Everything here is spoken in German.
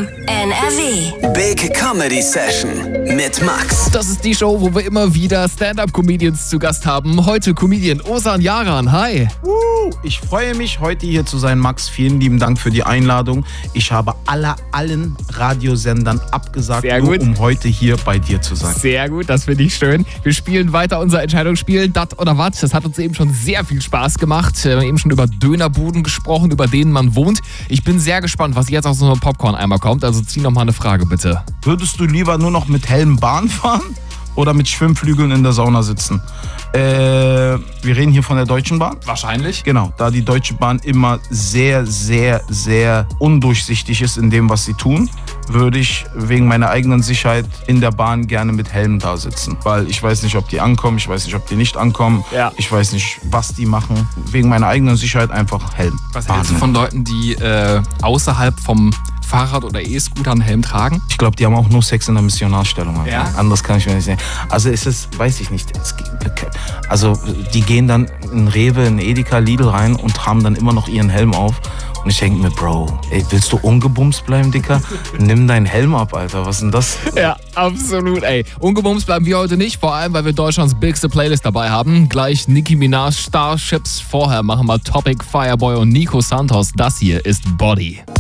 FM NRW. Big Comedy Session mit Max. Das ist die Show, wo wir immer wieder Stand-Up-Comedians zu Gast haben. Heute Comedian Ozan Yaran. Hi. Ich freue mich, heute hier zu sein, Max. Vielen lieben Dank für die Einladung. Ich habe allen Radiosendern abgesagt, nur um heute hier bei dir zu sein. Sehr gut, das finde ich schön. Wir spielen weiter unser Entscheidungsspiel, Dat oder Wat. Das hat uns eben schon sehr viel Spaß gemacht. Wir haben eben schon über Dönerbuden gesprochen, über denen man wohnt. Ich bin sehr gespannt, was jetzt aus so einem Popcorn-Eimer kommt. Also zieh noch mal eine Frage, bitte. Würdest du lieber nur noch mit Helm Bahn fahren oder mit Schwimmflügeln in der Sauna sitzen? Wir reden hier von der Deutschen Bahn. Wahrscheinlich. Genau, da die Deutsche Bahn immer sehr, sehr, sehr undurchsichtig ist in dem, was sie tun, würde ich wegen meiner eigenen Sicherheit in der Bahn gerne mit Helm da sitzen. Weil ich weiß nicht, ob die ankommen, ich weiß nicht, ob die nicht ankommen, ich weiß nicht, was die machen. Wegen meiner eigenen Sicherheit einfach Helm. Was hältst du von Leuten, die außerhalb vom Fahrrad oder E-Scooter einen Helm tragen? Ich glaube, die haben auch nur Sex in der Missionarstellung. Ja? Anderes kann ich mir nicht sehen. Also ist es, weiß ich nicht. Also die gehen dann in Rewe, in Edeka, Lidl rein und haben dann immer noch ihren Helm auf. Und ich denke mir, Bro, ey, willst du ungebumst bleiben, Dicker? Nimm deinen Helm ab, Alter. Was ist denn das? Ja, absolut, ey. Ungebumst bleiben wir heute nicht, vor allem, weil wir Deutschlands bigste Playlist dabei haben. Gleich Nicki Minaj, Starships. Vorher machen wir Topic, Fireboy und Nico Santos. Das hier ist Body.